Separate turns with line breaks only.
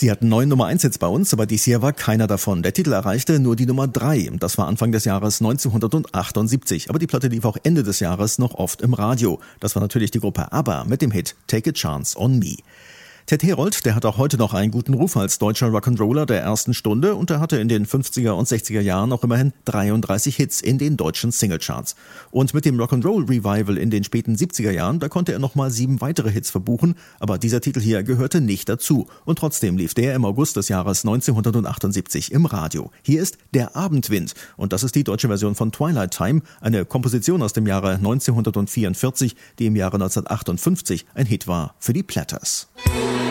Sie hatten 9 Nummer-1-Hits bei uns, aber dies hier war keiner davon. Der Titel erreichte nur die Nummer 3. Das war Anfang des Jahres 1978. Aber die Platte lief auch Ende des Jahres noch oft im Radio. Das war natürlich die Gruppe ABBA mit dem Hit Take a Chance on Me. Ted Herold, der hat auch heute noch einen guten Ruf als deutscher Rock'n'Roller der ersten Stunde und er hatte in den 50er und 60er Jahren auch immerhin 33 Hits in den deutschen Singlecharts. Und mit dem Rock'n'Roll Revival in den späten 70er Jahren, da konnte er nochmal 7 weitere Hits verbuchen, aber dieser Titel hier gehörte nicht dazu. Und trotzdem lief der im August des Jahres 1978 im Radio. Hier ist Der Abendwind und das ist die deutsche Version von Twilight Time, eine Komposition aus dem Jahre 1944, die im Jahre 1958 ein Hit war für die Platters.